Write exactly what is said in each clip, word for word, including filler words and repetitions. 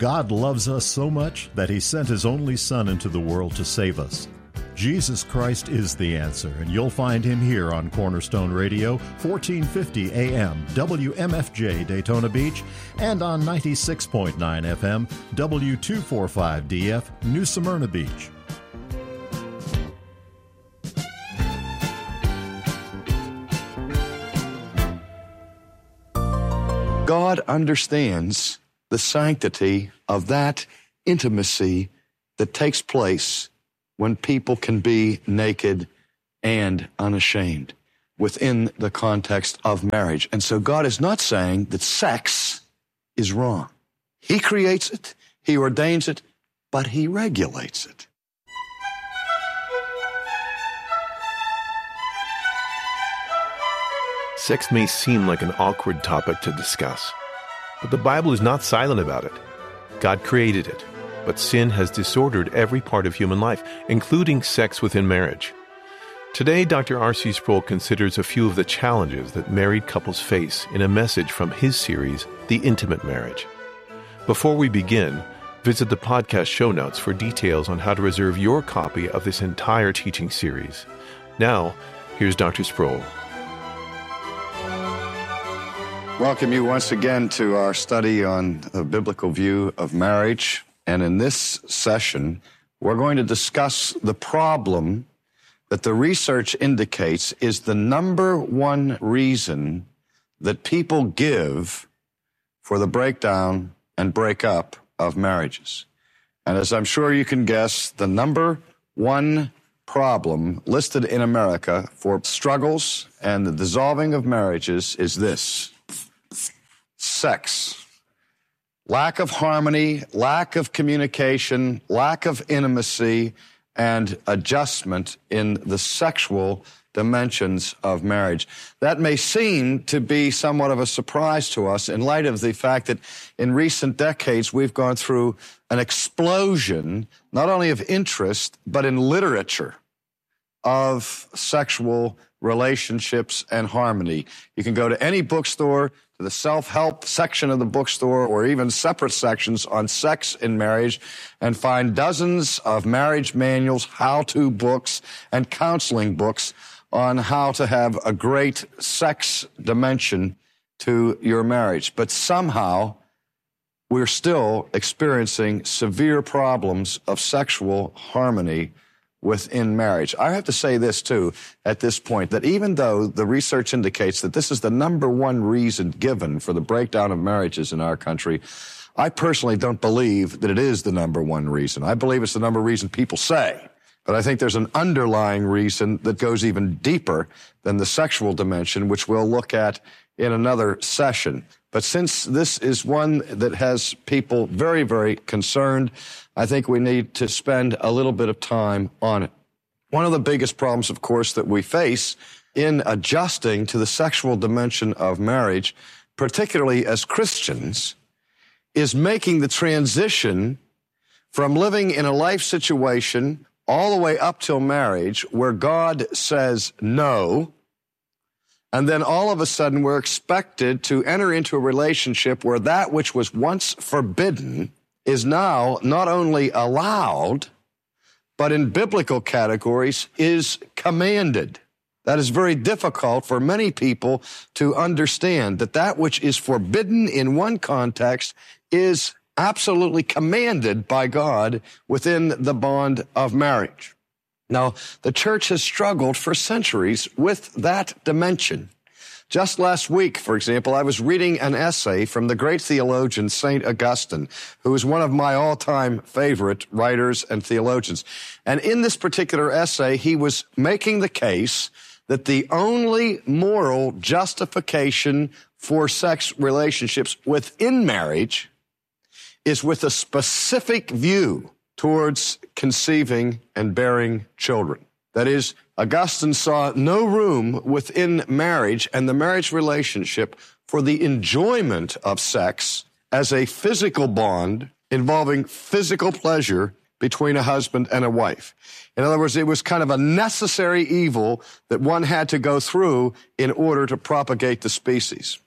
God loves us so much that He sent His only Son into the world to save us. Jesus Christ is the answer, and you'll find Him here on Cornerstone Radio, fourteen fifty A M, W M F J Daytona Beach, and on ninety-six point nine F M, W two forty-five D F, New Smyrna Beach. God understands the sanctity of that intimacy that takes place when people can be naked and unashamed within the context of marriage. And so God is not saying that sex is wrong. He creates it, He ordains it, but He regulates it. Sex may seem like an awkward topic to discuss, but the Bible is not silent about it. God created it, but sin has disordered every part of human life, including sex within marriage. Today, Doctor R C Sproul considers a few of the challenges that married couples face in a message from his series, The Intimate Marriage. Before we begin, visit the podcast show notes for details on how to reserve your copy of this entire teaching series. Now, here's Doctor Sproul. Welcome you once again to our study on a biblical view of marriage. And in this session, we're going to discuss the problem that the research indicates is the number one reason that people give for the breakdown and breakup of marriages. And as I'm sure you can guess, the number one problem listed in America for struggles and the dissolving of marriages is this: sex. Lack of harmony, lack of communication, lack of intimacy, and adjustment in the sexual dimensions of marriage. That may seem to be somewhat of a surprise to us in light of the fact that in recent decades we've gone through an explosion, not only of interest, but in literature of sexual relationships and harmony. You can go to any bookstore, to the self-help section of the bookstore, or even separate sections on sex in marriage, and find dozens of marriage manuals, how-to books, and counseling books on how to have a great sex dimension to your marriage. But somehow, we're still experiencing severe problems of sexual harmony within marriage. I have to say this, too, at this point, that even though the research indicates that this is the number one reason given for the breakdown of marriages in our country, I personally don't believe that it is the number one reason. I believe it's the number one reason people say. But I think there's an underlying reason that goes even deeper than the sexual dimension, which we'll look at in another session. But since this is one that has people very, very concerned, I think we need to spend a little bit of time on it. One of the biggest problems, of course, that we face in adjusting to the sexual dimension of marriage, particularly as Christians, is making the transition from living in a life situation all the way up till marriage where God says no, and then all of a sudden we're expected to enter into a relationship where that which was once forbidden is now not only allowed, but in biblical categories is commanded. That is very difficult for many people to understand, that that which is forbidden in one context is absolutely commanded by God within the bond of marriage. Now, the church has struggled for centuries with that dimension. Just last week, for example, I was reading an essay from the great theologian Saint Augustine, who is one of my all-time favorite writers and theologians. And in this particular essay, he was making the case that the only moral justification for sex relationships within marriage is with a specific view towards conceiving and bearing children. That is, Augustine saw no room within marriage and the marriage relationship for the enjoyment of sex as a physical bond involving physical pleasure between a husband and a wife. In other words, it was kind of a necessary evil that one had to go through in order to propagate the species.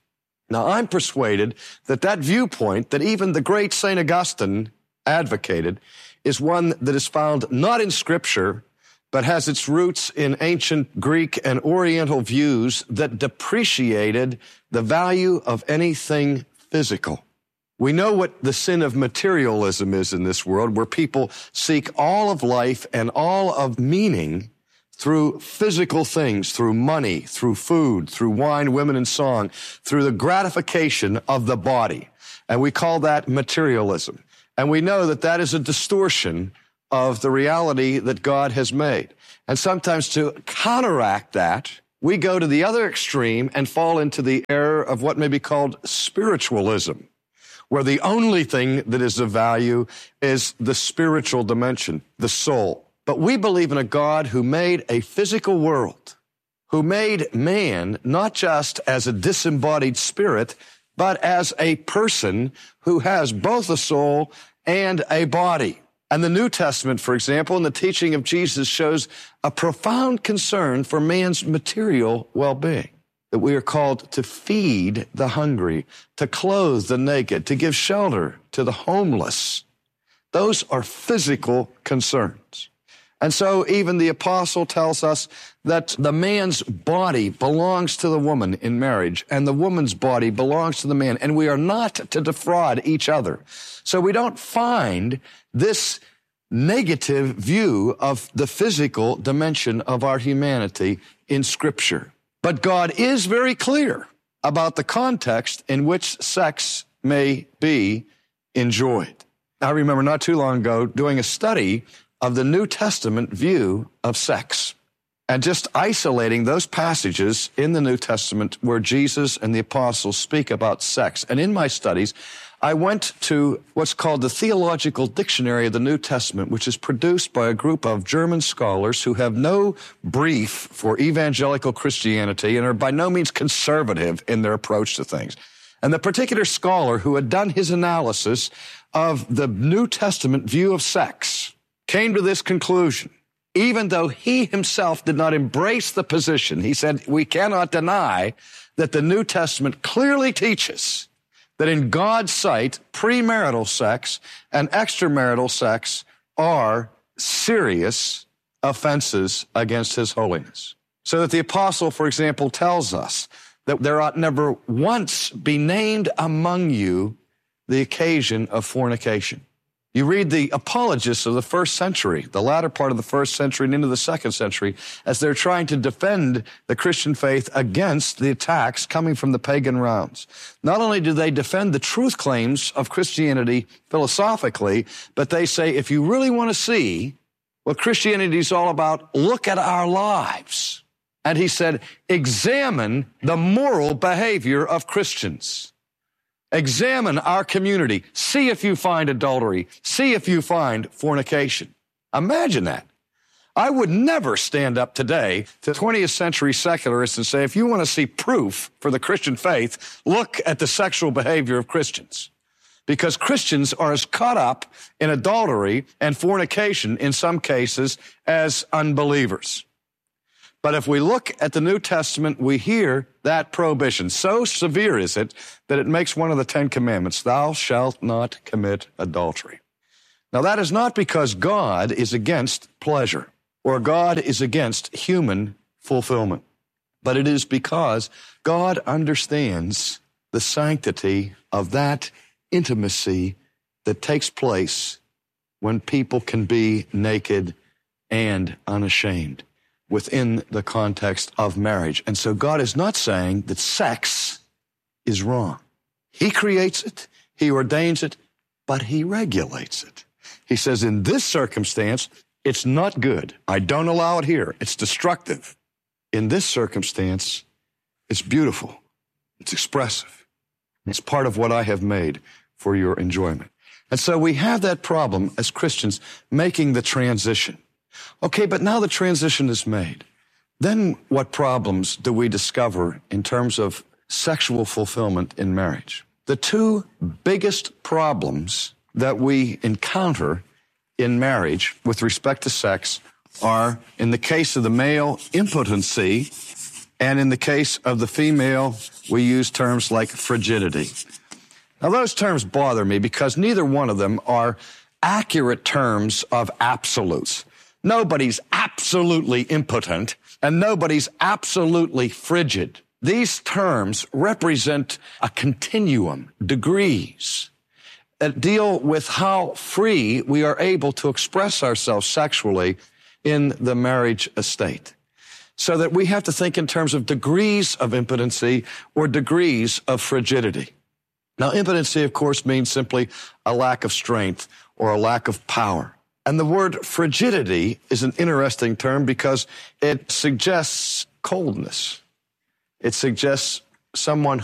Now, I'm persuaded that that viewpoint that even the great Saint Augustine advocated is one that is found not in Scripture, but has its roots in ancient Greek and Oriental views that depreciated the value of anything physical. We know what the sin of materialism is in this world, where people seek all of life and all of meaning through physical things, through money, through food, through wine, women, and song, through the gratification of the body. And we call that materialism. And we know that that is a distortion of the reality that God has made. And sometimes to counteract that, we go to the other extreme and fall into the error of what may be called spiritualism, where the only thing that is of value is the spiritual dimension, the soul. But we believe in a God who made a physical world, who made man not just as a disembodied spirit, but as a person who has both a soul and a body. And the New Testament, for example, and the teaching of Jesus shows a profound concern for man's material well-being, that we are called to feed the hungry, to clothe the naked, to give shelter to the homeless. Those are physical concerns. And so even the apostle tells us that the man's body belongs to the woman in marriage, and the woman's body belongs to the man, and we are not to defraud each other. So we don't find this negative view of the physical dimension of our humanity in Scripture. But God is very clear about the context in which sex may be enjoyed. I remember not too long ago doing a study of the New Testament view of sex, and just isolating those passages in the New Testament where Jesus and the apostles speak about sex. And in my studies, I went to what's called the Theological Dictionary of the New Testament, which is produced by a group of German scholars who have no brief for evangelical Christianity and are by no means conservative in their approach to things. And the particular scholar who had done his analysis of the New Testament view of sex came to this conclusion. Even though he himself did not embrace the position, he said, we cannot deny that the New Testament clearly teaches that in God's sight, premarital sex and extramarital sex are serious offenses against his holiness. So that the apostle, for example, tells us that there ought never once be named among you the occasion of fornication. You read the apologists of the first century, the latter part of the first century and into the second century, as they're trying to defend the Christian faith against the attacks coming from the pagan realms. Not only do they defend the truth claims of Christianity philosophically, but they say, if you really want to see what Christianity is all about, look at our lives. And he said, examine the moral behavior of Christians. Examine our community. See if you find adultery. See if you find fornication. Imagine that. I would never stand up today to twentieth century secularists and say, if you want to see proof for the Christian faith, look at the sexual behavior of Christians. Because Christians are as caught up in adultery and fornication in some cases as unbelievers. But if we look at the New Testament, we hear that prohibition. So severe is it that it makes one of the Ten Commandments, thou shalt not commit adultery. Now that is not because God is against pleasure or God is against human fulfillment, but it is because God understands the sanctity of that intimacy that takes place when people can be naked and unashamed within the context of marriage. And so God is not saying that sex is wrong. He creates it, he ordains it, but he regulates it. He says, in this circumstance, it's not good. I don't allow it here. It's destructive. In this circumstance, it's beautiful. It's expressive. It's part of what I have made for your enjoyment. And so we have that problem as Christians making the transition. Okay, but now the transition is made. Then what problems do we discover in terms of sexual fulfillment in marriage? The two biggest problems that we encounter in marriage with respect to sex are, in the case of the male, impotency, And in the case of the female, we use terms like frigidity. Now, those terms bother me because neither one of them are accurate terms of absolutes. Nobody's absolutely impotent, and nobody's absolutely frigid. These terms represent a continuum, degrees, that deal with how free we are able to express ourselves sexually in the marriage estate. So that we have to think in terms of degrees of impotency or degrees of frigidity. Now, impotency, of course, means simply a lack of strength or a lack of power. And the word frigidity is an interesting term because it suggests coldness. It suggests someone